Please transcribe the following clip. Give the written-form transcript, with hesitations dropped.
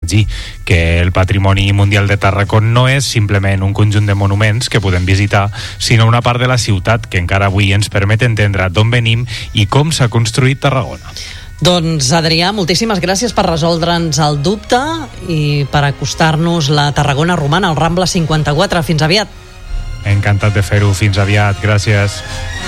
dir que el Patrimoni Mundial de Tarragona no és simplement un conjunt de monuments que podem visitar, sinó una part de la ciutat que encara avui ens permet entendre d'on venim i com s'ha construït Tarragona. Doncs, Adrià, moltíssimes gràcies per resoldre'ns el dubte i per acostar-nos la Tarragona romana al Rambla 54. Fins aviat. Encantat de fer-ho. Fins aviat. Gràcies.